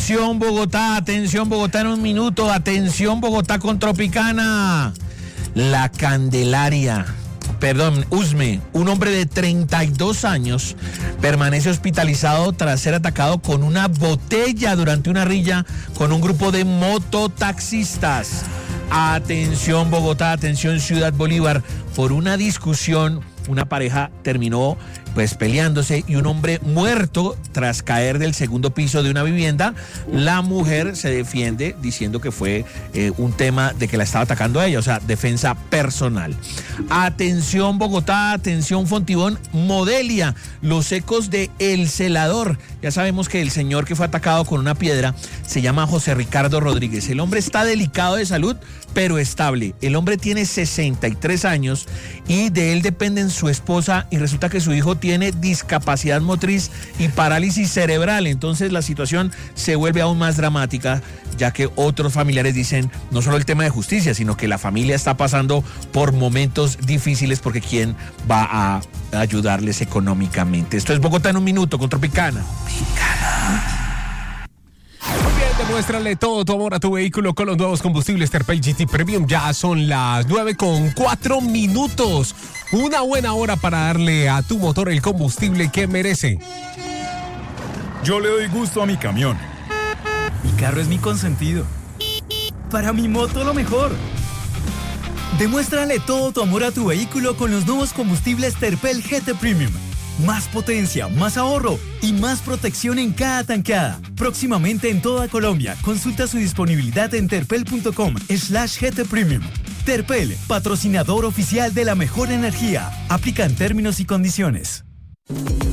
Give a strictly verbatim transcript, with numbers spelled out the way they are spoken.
Atención Bogotá, atención Bogotá en un minuto, atención Bogotá con Tropicana. La Candelaria, perdón, Usme, un hombre de treinta y dos años, permanece hospitalizado tras ser atacado con una botella durante una riña con un grupo de mototaxistas. Atención Bogotá, atención Ciudad Bolívar, por una discusión, una pareja terminó pues peleándose y un hombre muerto tras caer del segundo piso de una vivienda. La mujer se defiende diciendo que fue eh, un tema de que la estaba atacando a ella, o sea, defensa personal. Atención Bogotá, atención Fontibón, Modelia, los ecos de El Celador. Ya sabemos que el señor que fue atacado con una piedra se llama José Ricardo Rodríguez. El hombre está delicado de salud, pero estable. El hombre tiene sesenta y tres años y de él dependen su esposa y resulta que su hijo tiene discapacidad motriz y parálisis cerebral. Entonces la situación se vuelve aún más dramática, ya que otros familiares dicen no solo el tema de justicia, sino que la familia está pasando por momentos difíciles porque ¿quién va a ayudarles económicamente? Esto es Bogotá en un minuto con Tropicana. Tropicana. Muy bien, demuéstrale todo tu amor a tu vehículo con los nuevos combustibles Terpel G T Premium. Ya son las nueve con cuatro minutos. Una buena hora para darle a tu motor el combustible que merece. Yo le doy gusto a mi camión. Mi carro es mi consentido. Para mi moto lo mejor. Demuéstrale todo tu amor a tu vehículo con los nuevos combustibles Terpel G T Premium. Más potencia, más ahorro y más protección en cada tankada. Próximamente en toda Colombia. Consulta su disponibilidad en terpel.com slash GT Premium. Terpel, patrocinador oficial de la mejor energía. Aplican términos y condiciones.